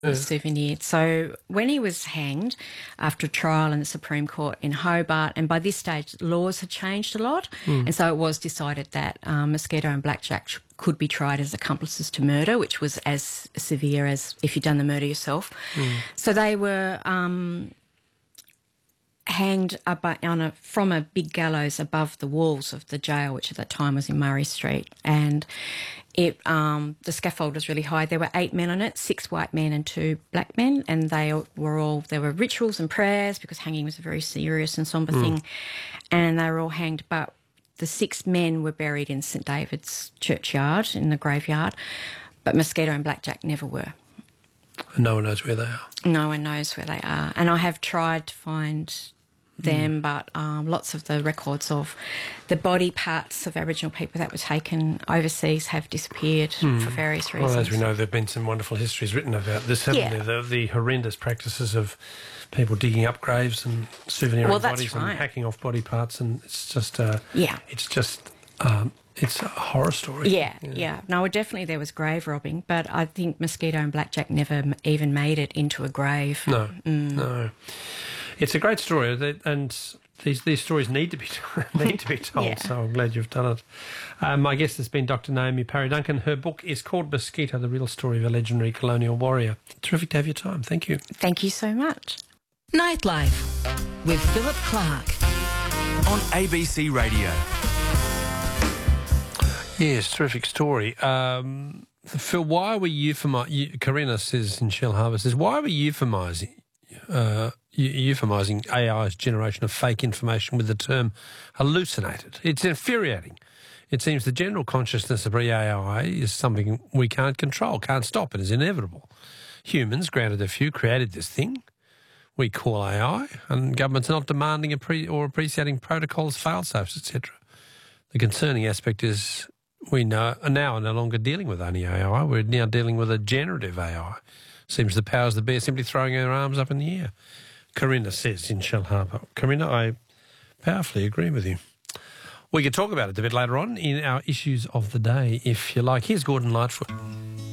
souvenir. So when he was hanged after a trial in the Supreme Court in Hobart, and by this stage laws had changed a lot, and so it was decided that Mosquito and Blackjack could be tried as accomplices to murder, which was as severe as if you'd done the murder yourself. So they were hanged from a big gallows above the walls of the jail, which at that time was in Murray Street, and the scaffold was really high. There were 8 men on it, 6 white men and 2 black men, and there were rituals and prayers because hanging was a very serious and sombre thing, and they were all hanged. But the 6 men were buried in St David's churchyard in the graveyard, but Mosquito and Blackjack never were. And no one knows where they are. No one knows where they are, and I have tried to find them, but lots of the records of the body parts of Aboriginal people that were taken overseas have disappeared for various reasons. Well, as we know, there have been some wonderful histories written about this, haven't there? The horrendous practices of people digging up graves and souveniring bodies and hacking off body parts, and it's just it's a horror story. Yeah. No, definitely there was grave robbing, but I think Mosquito and Blackjack never even made it into a grave. No. It's a great story, and these stories need to be told. Yeah. So I'm glad you've done it. My guest has been Dr. Naomi Parry-Duncan. Her book is called Mosquito: The Real Story of a Legendary Colonial Warrior. Terrific to have your time. Thank you. Thank you so much. Nightlife with Philip Clark on ABC Radio. Yes, terrific story. Phil, why are we euphemising? Corinna says in Shellharbour why are we euphemising AI's generation of fake information with the term hallucinated? It's infuriating. It seems the general consciousness of AI is something we can't control, can't stop, and is inevitable. Humans, granted a few, created this thing we call AI, and governments are not demanding or appreciating protocols, fail-safes, etc. The concerning aspect is we are now no longer dealing with only AI. We're now dealing with a generative AI. Seems the powers that be are simply throwing their arms up in the air. Corinna says in Shellharbour. Corinna, I powerfully agree with you. We could talk about it a bit later on in our issues of the day, if you like. Here's Gordon Lightfoot.